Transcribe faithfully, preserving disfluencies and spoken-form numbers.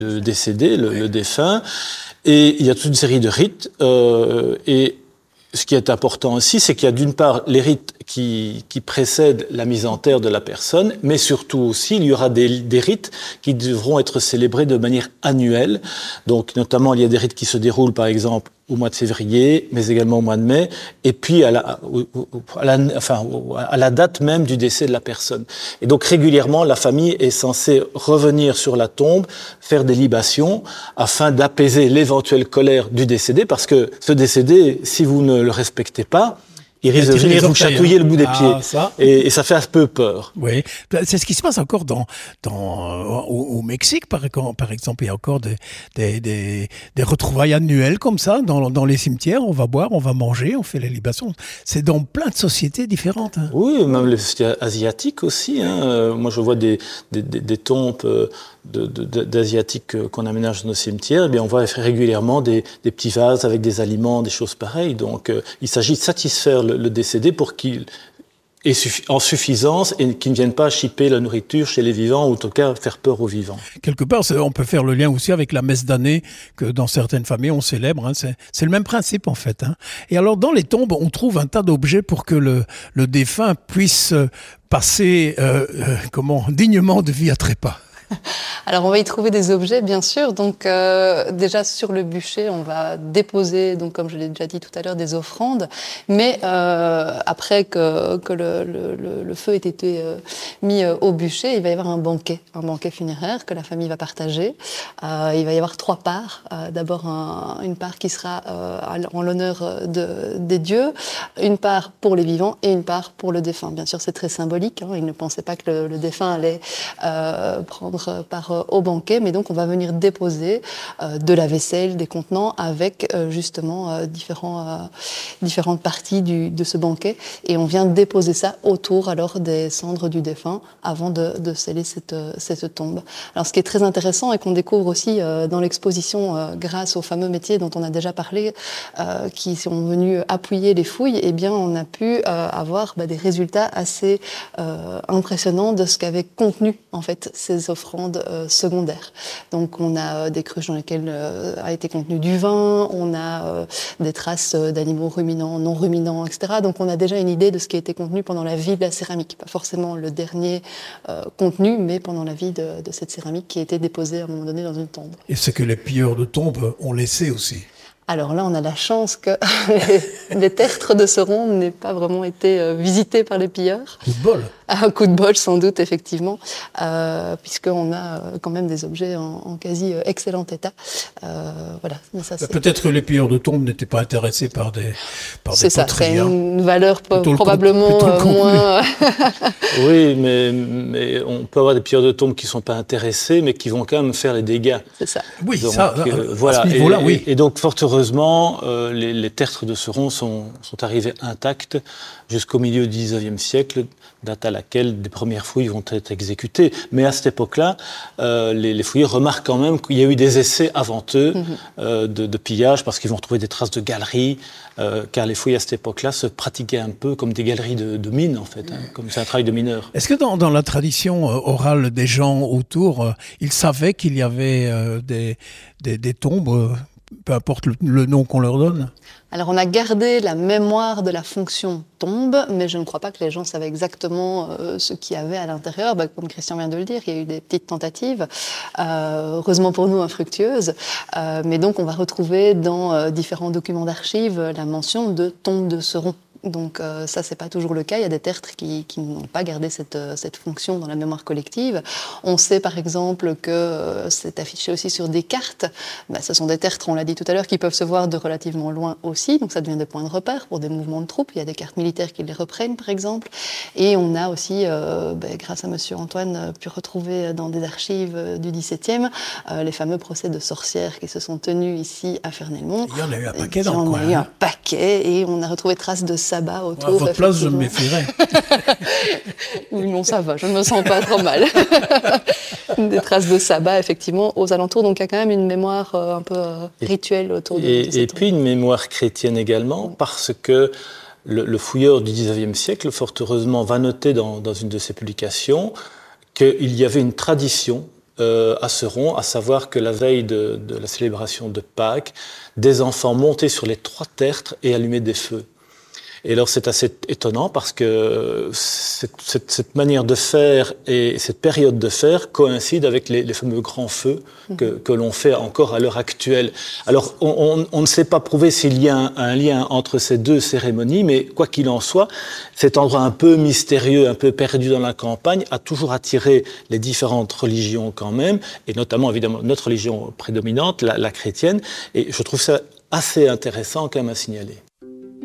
le décédé, le, le défunt, et il y a toute une série de rites, euh, et ce qui est important aussi, c'est qu'il y a d'une part les rites qui, qui précèdent la mise en terre de la personne, mais surtout aussi, il y aura des, des rites qui devront être célébrés de manière annuelle. Donc, notamment, il y a des rites qui se déroulent, par exemple, au mois de février, mais également au mois de mai, et puis à la, à la, enfin, à la date même du décès de la personne. Et donc, régulièrement, la famille est censée revenir sur la tombe, faire des libations, afin d'apaiser l'éventuelle colère du décédé, parce que ce décédé, si vous ne le respectez pas, il risque de venir vous chatouiller le bout des pieds. Ah, ça. Et, et ça fait un peu peur. Oui, c'est ce qui se passe encore dans, dans, au, au Mexique, par, par exemple. Il y a encore des, des, des, des retrouvailles annuelles comme ça, dans, dans les cimetières. On va boire, on va manger, on fait les libations. C'est dans plein de sociétés différentes. Hein. Oui, même les sociétés asiatiques aussi. Hein. Euh, moi, je vois des, des, des, des tombes euh, de, de, d'asiatiques euh, qu'on aménage dans nos cimetières. Eh bien, on voit régulièrement des, des petits vases avec des aliments, des choses pareilles. Donc, euh, il s'agit de satisfaire le, le décédé pour qu'il est suffi- en suffisance et qu'il ne vienne pas chipper la nourriture chez les vivants ou en tout cas faire peur aux vivants. Quelque part, on peut faire le lien aussi avec la messe d'année que dans certaines familles on célèbre. Hein. C'est, c'est le même principe en fait. Hein. Et alors dans les tombes, on trouve un tas d'objets pour que le, le défunt puisse passer euh, euh, comment, dignement de vie à trépas. Alors on va y trouver des objets bien sûr, donc euh, déjà sur le bûcher on va déposer, donc comme je l'ai déjà dit tout à l'heure, des offrandes, mais euh, après que, que le, le, le feu ait été euh, mis euh, au bûcher, il va y avoir un banquet, un banquet funéraire que la famille va partager. Euh, il va y avoir trois parts, euh, d'abord un, une part qui sera euh, en l'honneur de, des dieux, une part pour les vivants et une part pour le défunt. Bien sûr c'est très symbolique, hein, il ne pensait pas que le, le défunt allait euh, prendre part au banquet, mais donc on va venir déposer euh, de la vaisselle, des contenants avec euh, justement euh, différents, euh, différentes parties du, de ce banquet, et on vient déposer ça autour alors des cendres du défunt avant de, de sceller cette, cette tombe. Alors ce qui est très intéressant et qu'on découvre aussi euh, dans l'exposition euh, grâce aux fameux métiers dont on a déjà parlé, euh, qui sont venus appuyer les fouilles, eh bien on a pu euh, avoir bah, des résultats assez euh, impressionnants de ce qu'avaient contenu en fait ces offrandes Euh, secondaires. Donc on a euh, des cruches dans lesquelles euh, a été contenu du vin, on a euh, des traces euh, d'animaux ruminants, non ruminants, et cetera. Donc on a déjà une idée de ce qui a été contenu pendant la vie de la céramique. Pas forcément le dernier euh, contenu, mais pendant la vie de, de cette céramique qui a été déposée à un moment donné dans une tombe. Et ce que les pilleurs de tombes ont laissé aussi. Alors là, on a la chance que les tertres de ce rond n'aient pas vraiment été euh, visités par les pilleurs. Coup de bol. Un coup de bol, sans doute, effectivement, euh, puisqu'on a euh, quand même des objets en, en quasi euh, excellent état. Euh, voilà. Mais ça, c'est... Peut-être que les pilleurs de tombes n'étaient pas intéressés par des par C'est des ça, poteries, c'est hein. une valeur po- Plutôt probablement le con- plutôt le euh, moins... Oui, mais, mais on peut avoir des pilleurs de tombes qui ne sont pas intéressés, mais qui vont quand même faire les dégâts. C'est ça. Oui, donc, ça, euh, à voilà. ce niveau-là, et, oui. Et, et donc, fort heureusement, euh, les, les tertres de ce rond sont, sont arrivés intacts jusqu'au milieu du dix-neuvième siècle, date à laquelle des premières fouilles vont être exécutées. Mais à cette époque-là, euh, les, les fouilleurs remarquent quand même qu'il y a eu des essais avant eux mm-hmm. euh, de, de pillage, parce qu'ils vont retrouver des traces de galeries, euh, car les fouilles à cette époque-là se pratiquaient un peu comme des galeries de, de mines, en fait, hein, comme c'est un travail de mineur. Est-ce que dans, dans la tradition euh, orale des gens autour, euh, ils savaient qu'il y avait euh, des, des, des tombes, euh, peu importe le, le nom qu'on leur donne ? Alors on a gardé la mémoire de la fonction tombe, mais je ne crois pas que les gens savaient exactement euh, ce qu'il y avait à l'intérieur. Bah, comme Christian vient de le dire, il y a eu des petites tentatives, euh, heureusement pour nous infructueuses, euh, mais donc on va retrouver dans euh, différents documents d'archives la mention de tombe de Seron. Donc euh, ça, c'est pas toujours le cas. Il y a des tertres qui, qui n'ont pas gardé cette, euh, cette fonction dans la mémoire collective. On sait par exemple que euh, c'est affiché aussi sur des cartes. Ben, ce sont des tertres, on l'a dit tout à l'heure, qui peuvent se voir de relativement loin aussi. Donc ça devient des points de repère pour des mouvements de troupes. Il y a des cartes militaires qui les reprennent par exemple. Et on a aussi, euh, ben, grâce à Monsieur Antoine, pu retrouver dans des archives du dix-septième euh, les fameux procès de sorcières qui se sont tenus ici à Fernelmont. Il y en a eu un paquet dans le coin. Il y en a eu hein. un paquet et on a retrouvé traces de sabbat autour. À votre place, je me méfierais. Oui, non, ça va, je ne me sens pas trop mal. Des traces de sabbat, effectivement, aux alentours. Donc, il y a quand même une mémoire euh, un peu euh, rituelle autour de, et, de cette Et puis, une mémoire chrétienne également, parce que le, le fouilleur du dix-neuvième siècle, fort heureusement, va noter dans, dans une de ses publications qu'il y avait une tradition euh, à Seron, à savoir que la veille de, de la célébration de Pâques, des enfants montaient sur les trois tertres et allumaient des feux. Et alors c'est assez étonnant parce que cette, cette, cette manière de faire et cette période de faire coïncide avec les, les fameux grands feux que, que l'on fait encore à l'heure actuelle. Alors on, on, on ne sait pas prouver s'il y a un, un lien entre ces deux cérémonies, mais quoi qu'il en soit, cet endroit un peu mystérieux, un peu perdu dans la campagne, a toujours attiré les différentes religions quand même, et notamment évidemment notre religion prédominante, la, la chrétienne, et je trouve ça assez intéressant quand même à signaler.